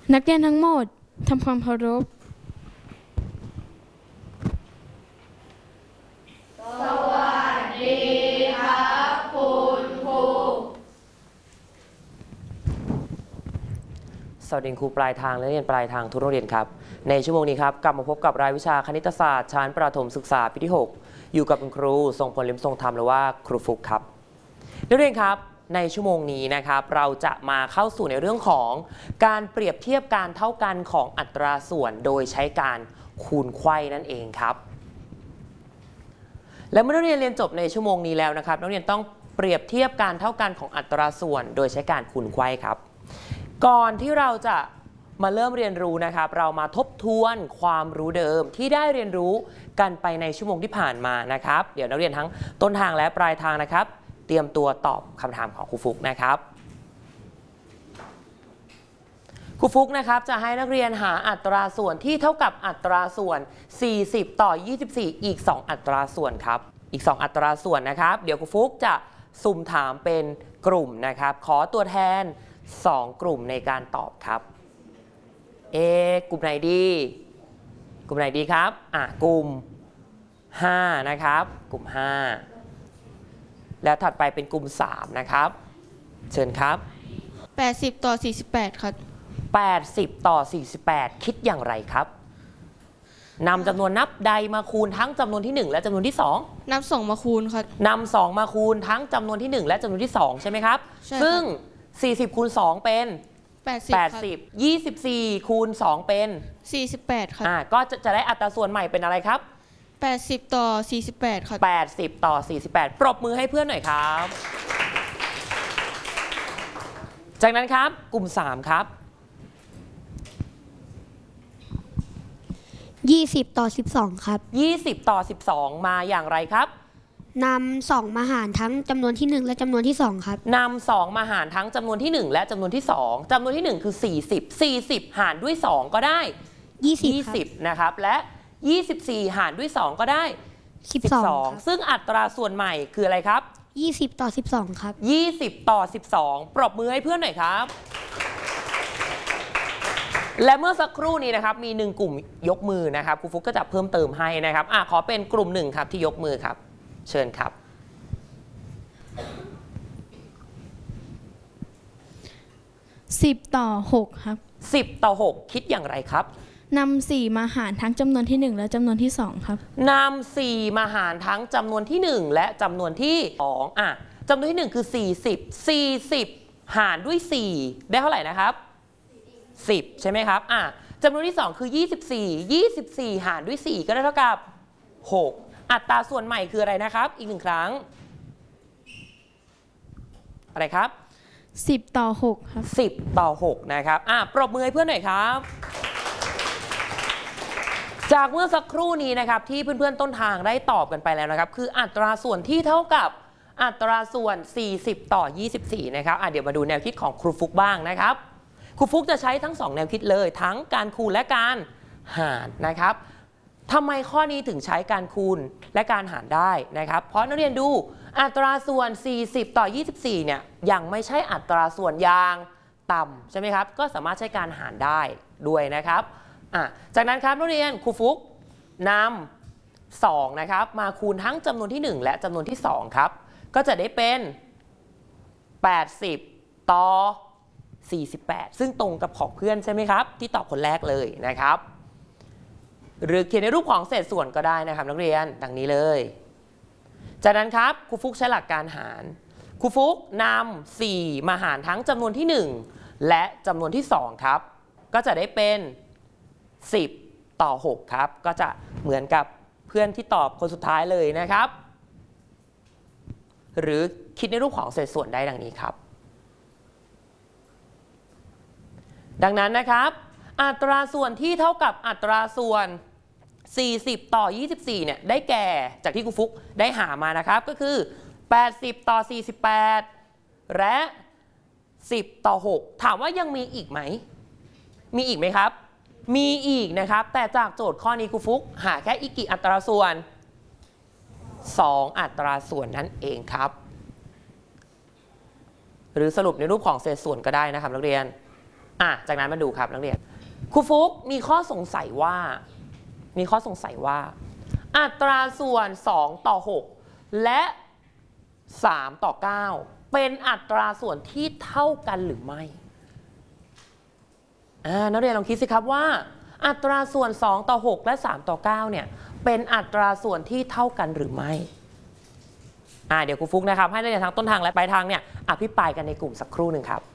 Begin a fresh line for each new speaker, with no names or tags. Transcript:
นักเรียนทั้งหมดทำความเคารพ
สวัสดีครับคุณครู
สวัสดีครูปลายทางและนักเรียนปลายทางทุกโรงเรียนครับในชั่วโมงนี้ครับกลับมาพบกับรายวิชาคณิตศาสตร์ชั้นประถมศึกษาปีที่ 6อยู่กับคุณครูทรงพล ลิ้มทรงธรรมหรือว่าครูฟุกครับนักเรียนครับในชั่วโมงนี้นะครับเราจะมาเข้าสู่ในเรื่องของการเปรียบเทียบการเท่ากันของอัตราส่วนโดยใช้การคูณไขว้นั่นเองครับและเมื่อนักเรียนเรียนจบในชั่วโมงนี้แล้วนะครับนักเรียนต้องเปรียบเทียบการเท่ากันของอัตราส่วนโดยใช้การคูณไขว้ครับก่อนที่เราจะมาเริ่มเรียนรู้นะครับเรามาทบทวนความรู้เดิมที่ได้เรียนรู้กันไปในชั่วโมงที่ผ่านมานะครับเดี๋ยวนักเรียนทั้งต้นทางและปลายทางนะครับเตรียมตัวตอบคำถามของครูฟุกนะครับครูฟุกนะครับจะให้นักเรียนหาอัตราส่วนที่เท่ากับอัตราส่วน40 ต่อ 24อีก2อัตราส่วนครับอีก2อัตราส่วนนะครับเดี๋ยวครูฟุกจะสุ่มถามเป็นกลุ่มนะครับขอตัวแทน2กลุ่มในการตอบครับกลุ่มไหนดีกลุ่มไหนดีครับกลุ่ม5นะครับกลุ่ม5แล้วถัดไปเป็นกลุ่ม3นะครับเชิญครับ
80 ต่อ 48ครับ
80 ต่อ 48คิดอย่างไรครับนำจำนวนนับใดมาคูณทั้งจำนวนที่1และจำนวนที่2
นับ2มาคูณครับ
นำ2มาคูณทั้งจำนวนที่1และจำนวนที่2ใช่ไหมครับซึ่ง40คูณ2เป็น80 24คูณ2เป็น
48ครับ
ก็จะได้อัตราส่วนใหม่เป็นอะไรครับ
80 ต่อ 48ครับ
80 ต่อ 48ปรบมือให้เพื่อนหน่อยครับจากนั้นครับกลุ่ม3ครับ
20 ต่อ 12ครับ
20 ต่อ 12มาอย่างไรครับ
นำ2มาหารทั้งจำนวนที่1และจำนวนที่2ครับ
นำ2มาหารทั้งจำนวนที่1และจำนวนที่2จำนวนที่1คือ40หารด้วย2ก็ได้20นะครับและ24หารด้วย2ก็ได้12ซึ่งอัตราส่วนใหม่คืออะไรครับ
20 ต่อ 12ครับ
20 ต่อ 12ปรบมือให้เพื่อนหน่อยครับและเมื่อสักครู่นี้นะครับมี1กลุ่มยกมือนะครับครูฟุกก็จะเพิ่มเติมให้นะครับขอเป็นกลุ่ม1ครับที่ยกมือครับเชิญครับ
10 ต่อ 6ครับ
10 ต่อ 6คิดอย่างไรครับ
นำ4มาหารทั้งจำนวนที่1และจำนวนที่2ครับ
นำ4มาหารทั้งจำนวนที่1และจำนวนที่2จำนวนที่1คือ40หารด้วย4ได้เท่าไหร่นะครับ10ใช่ไหมครับจำนวนที่2คือ24หารด้วย4ก็ได้เท่ากับ6อัตราส่วนใหม่คืออะไรนะครับอีก1ครั้งอะไรครับ
10 ต่อ 6ครับ
10 ต่อ 6นะครับปรบมือให้เพื่อนหน่อยครับจากเมื่อสักครู่นี้นะครับที่เพื่อนๆต้นทางได้ตอบกันไปแล้วนะครับคืออัตราส่วนที่เท่ากับอัตราส่วน40 ต่อ 24นะครับเดี๋ยวมาดูแนวคิดของครูฟุกบ้างนะครับครูฟุกจะใช้ทั้ง2แนวคิดเลยทั้งการคูณและการหารนะครับทำไมข้อนี้ถึงใช้การคูณและการหารได้นะครับเพราะนักเรียนดูอัตราส่วน40 ต่อ 24เนี่ยยังไม่ใช่อัตราส่วนอย่างต่ำใช่ไหมครับก็สามารถใช้การหารได้ด้วยนะครับจากนั้นครับนักเรียนครูฟุกนำ2นะครับมาคูณทั้งจำนวนที่1และจำนวนที่2ครับก็จะได้เป็น80 ต่อ 48ซึ่งตรงกับของเพื่อนใช่ไหมครับที่ตอบคนแรกเลยนะครับหรือเขียนในรูปของเศษส่วนก็ได้นะครับนักเรียนดังนี้เลยจากนั้นครับครูฟุกใช้หลักการหารครูฟุกนำ4มาหารทั้งจำนวนที่1และจำนวนที่2ครับก็จะได้เป็น10 ต่อ 6ครับก็จะเหมือนกับเพื่อนที่ตอบคนสุดท้ายเลยนะครับหรือคิดในรูปของเศษส่วนได้ดังนี้ครับดังนั้นนะครับอัตราส่วนที่เท่ากับอัตราส่วน40 ต่อ 24เนี่ยได้แก่จากที่ครูฟุกได้หามานะครับก็คือ80 ต่อ 48และ10 ต่อ 6ถามว่ายังมีอีกไหมมีอีกไหมครับมีอีกนะครับแต่จากโจทย์ข้อนี้ครูฟุกหาแค่อีกกี่อัตราส่วน2อัตราส่วนนั่นเองครับหรือสรุปในรูปของเศษส่วนก็ได้นะครับนักเรียนจากนั้นมาดูครับนักเรียนครูฟุกมีข้อสงสัยว่าอัตราส่วน2 ต่อ 6 และ3 ต่อ 9เป็นอัตราส่วนที่เท่ากันหรือไม่นักเรียนลองคิดสิครับว่าอัตราส่วน2 ต่อ 6 และ3 ต่อ 9เนี่ยเป็นอัตราส่วนที่เท่ากันหรือไม่เดี๋ยวครูฟุกนะครับให้นักเรียนทั้งต้นทางและปลายทางเนี่ยอภิปรายกันในกลุ่มสักครู่หนึ่งครับ